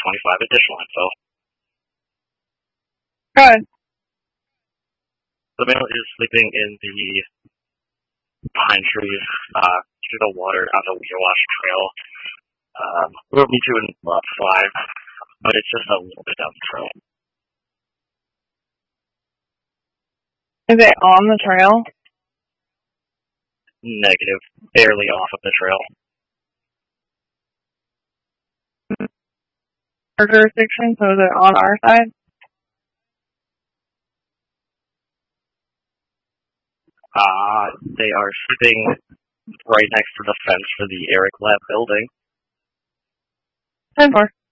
25 additional info. Good. The male is sleeping in the pine trees to the water on the Weirwash Trail. We'll be doing lot 5, but it's just a little bit down the trail. Is it on the trail? Negative. Barely off of the trail. Our jurisdiction, so is it on our side? They are sleeping right next to the fence for the Eric Lab building. 10-4.